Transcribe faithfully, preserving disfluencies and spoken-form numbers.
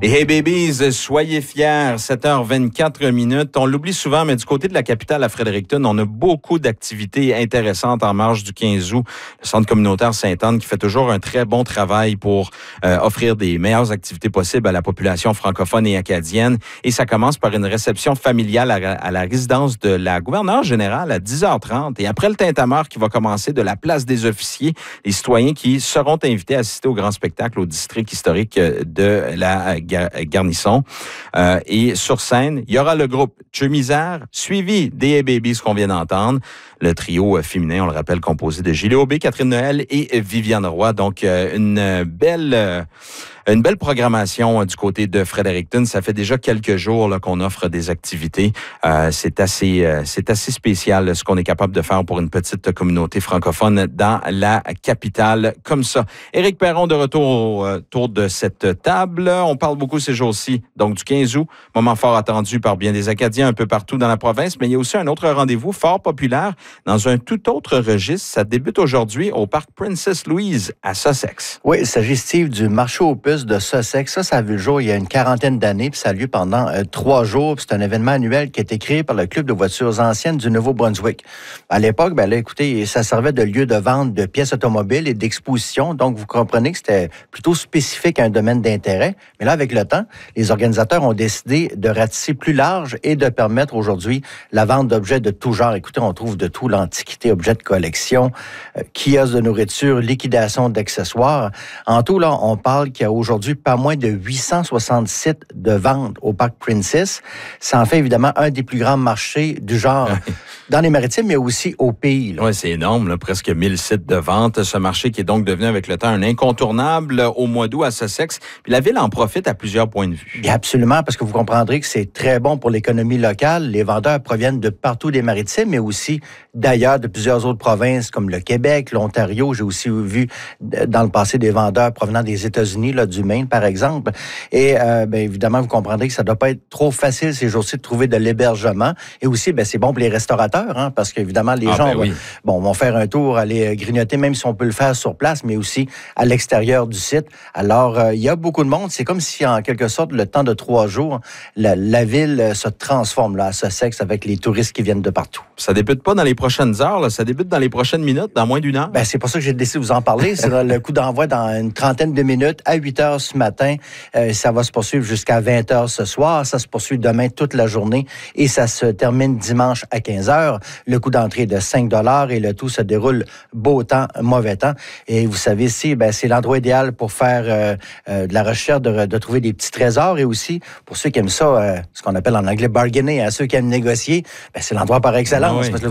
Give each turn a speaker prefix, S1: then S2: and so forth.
S1: Les Hey Babies, soyez fiers, sept heures vingt-quatre minutes. On l'oublie souvent, mais du côté de la capitale à Fredericton, on a beaucoup d'activités intéressantes en marge du quinze août. Le Centre communautaire Sainte-Anne qui fait toujours un très bon travail pour euh, offrir des meilleures activités possibles à la population francophone et acadienne. Et ça commence par une réception familiale à, à la résidence de la gouverneure générale à dix heures trente. Et après le tintamarre qui va commencer de la place des officiers, les citoyens qui seront invités à assister au grand spectacle au district historique de la Garnison. Euh, et sur scène, il y aura le groupe Chemisère, suivi des Hey Babies qu'on vient d'entendre. Le trio féminin, on le rappelle, composé de Gilles Aubé, Catherine Noël et Viviane Roy. Donc, euh, une belle... Euh, Une belle programmation du côté de Fredericton. Ça fait déjà quelques jours là, qu'on offre des activités. Euh, c'est assez, euh, c'est assez spécial ce qu'on est capable de faire pour une petite communauté francophone dans la capitale comme ça. Éric Perron de retour autour de cette table. On parle beaucoup ces jours-ci, donc du quinze août, moment fort attendu par bien des Acadiens un peu partout dans la province, mais il y a aussi un autre rendez-vous fort populaire dans un tout autre registre. Ça débute aujourd'hui au parc Princess Louise à Sussex.
S2: Oui, il s'agit, Steve, du marché aux puces de Sussex. Ça, ça a vu le jour il y a une quarantaine d'années, puis ça a lieu pendant euh, trois jours. Puis c'est un événement annuel qui a été créé par le Club de voitures anciennes du Nouveau-Brunswick. À l'époque, ben là, écoutez, ça servait de lieu de vente de pièces automobiles et d'exposition. Donc, vous comprenez que c'était plutôt spécifique à un domaine d'intérêt. Mais là, avec le temps, les organisateurs ont décidé de ratisser plus large et de permettre aujourd'hui la vente d'objets de tout genre. Écoutez, on trouve de tout, l'antiquité, objets de collection, euh, kiosques de nourriture, liquidation d'accessoires. En tout, là, on parle qu'il y a aujourd'hui pas moins de huit cent soixante sites de vente au parc Princess. Ça en fait évidemment un des plus grands marchés du genre dans les maritimes, mais aussi au pays.
S1: Oui, c'est énorme, là, presque mille sites de vente. Ce marché qui est donc devenu avec le temps un incontournable au mois d'août à Sussex. Puis la ville en profite à plusieurs points de vue.
S2: Et absolument, parce que vous comprendrez que c'est très bon pour l'économie locale. Les vendeurs proviennent de partout des maritimes, mais aussi d'ailleurs de plusieurs autres provinces comme le Québec, l'Ontario. J'ai aussi vu dans le passé des vendeurs provenant des États-Unis, là, du Maine, par exemple. Et euh, bien évidemment, vous comprendrez que ça ne doit pas être trop facile ces jours-ci de trouver de l'hébergement. Et aussi, bien, c'est bon pour les restaurateurs, hein, parce qu'évidemment, les
S1: ah,
S2: gens
S1: ben oui.
S2: bon, vont faire un tour, aller grignoter, même si on peut le faire sur place, mais aussi à l'extérieur du site. Alors, euh, il y a beaucoup de monde. C'est comme si, en quelque sorte, le temps de trois jours, la, la ville se transforme là, à Sussex avec les touristes qui viennent de partout.
S1: Ça débute pas dans les prochaines heures, là, ça débute dans les prochaines minutes, dans moins d'une heure.
S2: Ben, c'est pour ça que j'ai décidé de vous en parler. C'est le coup d'envoi dans une trentaine de minutes à huit heures ce matin. Euh, ça va se poursuivre jusqu'à vingt heures ce soir. Ça se poursuit demain toute la journée et ça se termine dimanche à quinze heures. Le coût d'entrée est de cinq dollars et le tout se déroule beau temps, mauvais temps. Et vous savez, ici, ben, c'est l'endroit idéal pour faire euh, euh, de la recherche, de, de trouver des petits trésors et aussi pour ceux qui aiment ça, euh, ce qu'on appelle en anglais bargainer, hein, ceux qui aiment négocier, ben, c'est l'endroit par excellence.
S1: Ah oui.
S2: Parce que